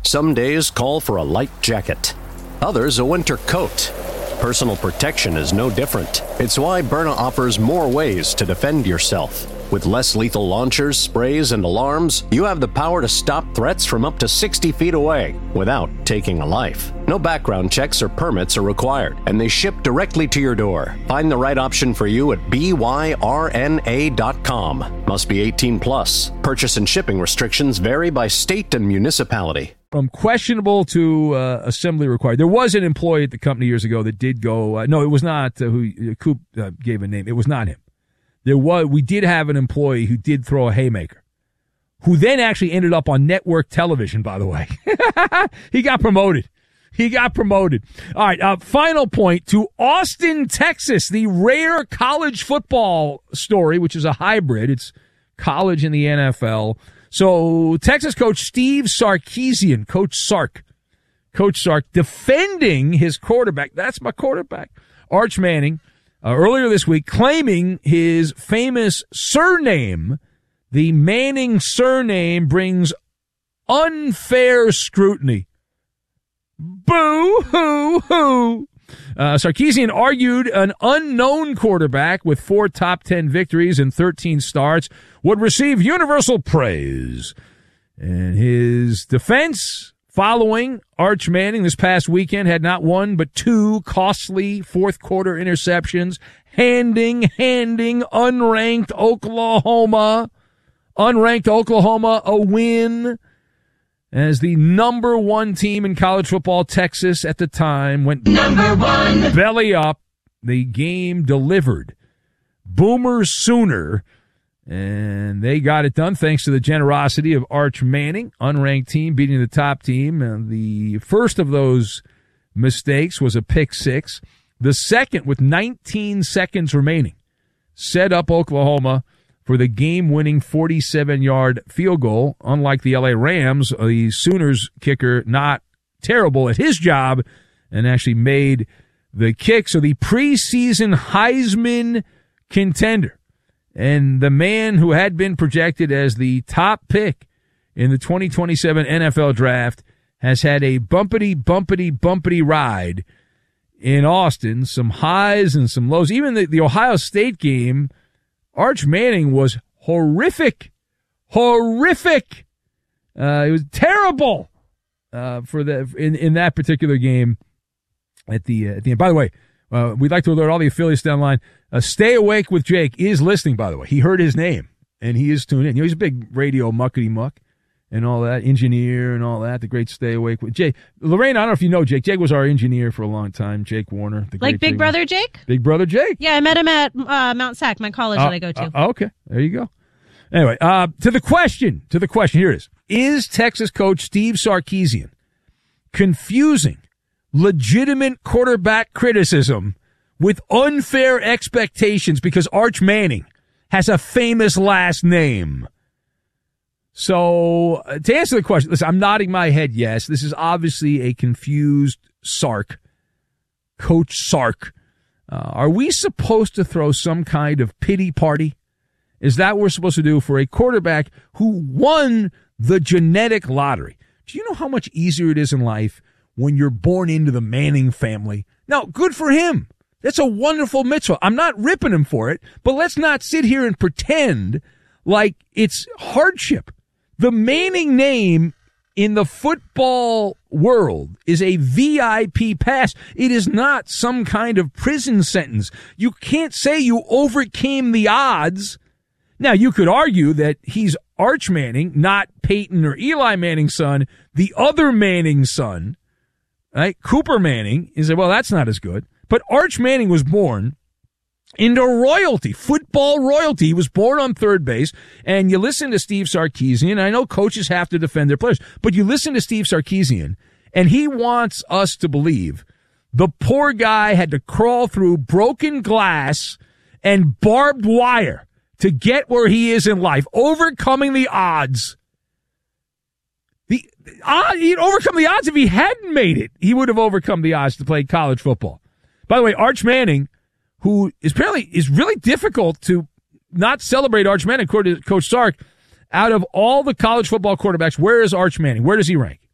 Some days call for a light jacket, others a winter coat. Personal protection is no different. It's why Byrna offers more ways to defend yourself. With less lethal launchers, sprays, and alarms, you have the power to stop threats from up to 60 feet away without taking a life. No background checks or permits are required, and they ship directly to your door. Find the right option for you at byrna.com. Must be 18 plus. Purchase and shipping restrictions vary by state and municipality. From questionable to assembly required. There was an employee at the company years ago that did go. No, it was not who Coop gave a name. It was not him. We did have an employee who did throw a haymaker, who then actually ended up on network television, by the way. He got promoted. All right, final point to Austin, Texas, the rare college football story, which is a hybrid. It's college and the NFL. So Texas coach Steve Sarkisian, Coach Sark, defending his quarterback. That's my quarterback, Arch Manning. Earlier this week, claiming his famous surname, the Manning surname, brings unfair scrutiny. Boo-hoo-hoo. Sarkisian argued an unknown quarterback with 4 top 10 victories and 13 starts would receive universal praise. And his defense following Arch Manning this past weekend had not one but 2 costly fourth-quarter interceptions, handing unranked Oklahoma a win as the number 1 team in college football. Texas at the time went number 1 belly up. The game delivered. Boomer Sooner. And they got it done thanks to the generosity of Arch Manning, unranked team beating the top team. And the first of those mistakes was a pick 6. The second, with 19 seconds remaining, set up Oklahoma for the game-winning 47-yard field goal. Unlike the LA Rams, the Sooners kicker not terrible at his job and actually made the kick. So the preseason Heisman contender, and the man who had been projected as the top pick in the 2027 NFL draft, has had a bumpity ride in Austin. Some highs and some lows. Even the Ohio State game, Arch Manning was horrific. It was terrible in that particular game at the end. By the way, we'd like to alert all the affiliates down the line. Stay Awake with Jake is listening, by the way. He heard his name, and he is tuned in. You know, he's a big radio muckety-muck and all that, engineer and all that, the great Stay Awake with Jake. Lorraine, I don't know if you know Jake. Jake was our engineer for a long time, Jake Warner. Like Big Brother Jake? Big Brother Jake. Yeah, I met him at Mount Sac, my college that I go to. Okay, there you go. Anyway, to the question, here it is. Is Texas coach Steve Sarkisian confusing legitimate quarterback criticism with unfair expectations because Arch Manning has a famous last name? So, to answer the question, listen, I'm nodding my head yes. This is obviously a confused Sark, Coach Sark. Are we supposed to throw some kind of pity party? Is that what we're supposed to do for a quarterback who won the genetic lottery? Do you know how much easier it is in life when you're born into the Manning family? Now, good for him. That's a wonderful mitzvah. I'm not ripping him for it, but let's not sit here and pretend like it's hardship. The Manning name in the football world is a VIP pass. It is not some kind of prison sentence. You can't say you overcame the odds. Now, you could argue that he's Arch Manning, not Peyton or Eli Manning's son, the other Manning's son, right? Cooper Manning. You say, well, that's not as good. But Arch Manning was born into royalty, football royalty. He was born on third base, and you listen to Steve Sarkisian. I know coaches have to defend their players, but you listen to Steve Sarkisian, and he wants us to believe the poor guy had to crawl through broken glass and barbed wire to get where he is in life, overcoming the odds. He'd overcome the odds if he hadn't made it. He would have overcome the odds to play college football. By the way, Arch Manning, who is really difficult to not celebrate Arch Manning, according to Coach Sark. Out of all the college football quarterbacks, where is Arch Manning? Where does he rank?